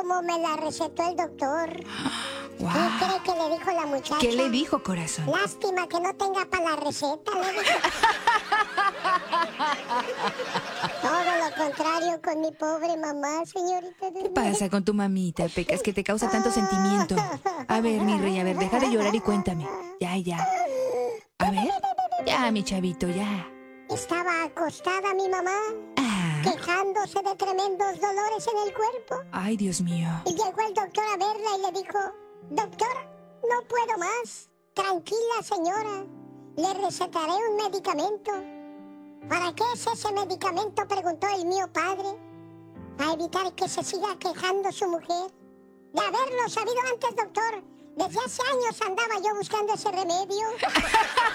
como me la recetó el doctor. Wow. ¿Qué cree que le dijo la muchacha? ¿Qué le dijo, corazón? Lástima que no tenga para la receta, le dijo. Todo lo contrario con mi pobre mamá, señorita. ¿Qué pasa con tu mamita, Pecas, que te causa tanto sentimiento? A ver, mi rey, a ver, deja de llorar y cuéntame. Ya, ya. A ver. Ya, mi chavito, ya. Estaba acostada mi mamá, quejándose de tremendos dolores en el cuerpo. Ay, Dios mío. Y llegó el doctor a verla y le dijo: doctor, no puedo más. Tranquila, señora. Le recetaré un medicamento. ¿Para qué es ese medicamento?, preguntó el mío padre. Para evitar que se siga quejando su mujer. De haberlo sabido antes, doctor. Desde hace años andaba yo buscando ese remedio.